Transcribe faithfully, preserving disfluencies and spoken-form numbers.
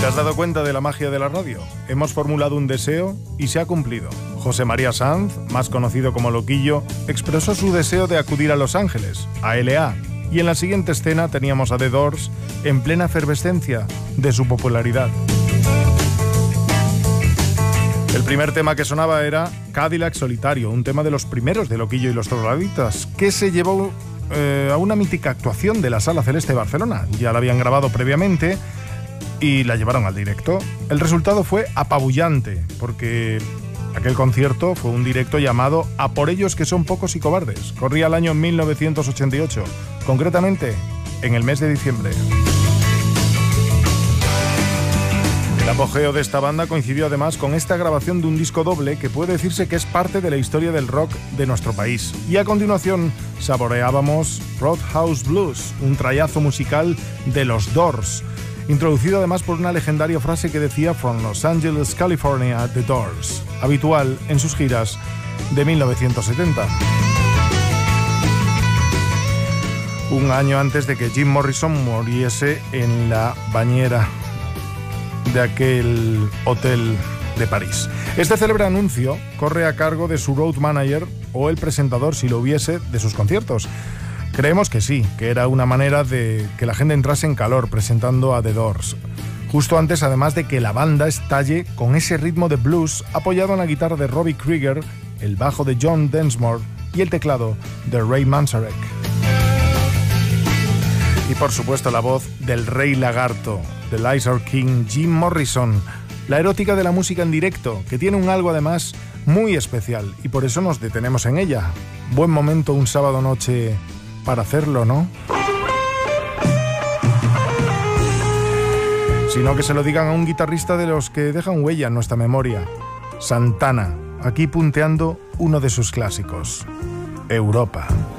¿Te has dado cuenta de la magia de la radio? Hemos formulado un deseo y se ha cumplido. José María Sanz, más conocido como Loquillo, expresó su deseo de acudir a Los Ángeles, a L A, y en la siguiente escena teníamos a The Doors en plena efervescencia de su popularidad. El primer tema que sonaba era Cadillac Solitario, un tema de los primeros de Loquillo y los Trogloditas, que se llevó eh, a una mítica actuación de la Sala Celeste de Barcelona. Ya la habían grabado previamente y la llevaron al directo. El resultado fue apabullante, porque aquel concierto fue un directo llamado A por ellos que son pocos y cobardes. Corría el año mil novecientos ochenta y ocho, concretamente en el mes de diciembre. El apogeo de esta banda coincidió además con esta grabación de un disco doble que puede decirse que es parte de la historia del rock de nuestro país. Y a continuación saboreábamos Roadhouse Blues, un trayazo musical de los Doors, introducido además por una legendaria frase que decía From Los Angeles, California, The Doors, habitual en sus giras de mil novecientos setenta. Un año antes de que Jim Morrison muriese en la bañera de aquel hotel de París. Este célebre anuncio corre a cargo de su road manager o el presentador, si lo hubiese, de sus conciertos. Creemos que sí, que era una manera de que la gente entrase en calor presentando a The Doors. Justo antes, además de que la banda estalle con ese ritmo de blues apoyado en la guitarra de Robbie Krieger, el bajo de John Densmore y el teclado de Ray Manzarek. Y por supuesto la voz del Rey Lagarto, del Lizard King, Jim Morrison, la erótica de la música en directo, que tiene un algo además muy especial y por eso nos detenemos en ella. Buen momento un sábado noche para hacerlo, ¿no? Sino que se lo digan a un guitarrista de los que dejan huella en nuestra memoria, Santana, aquí punteando uno de sus clásicos, Europa.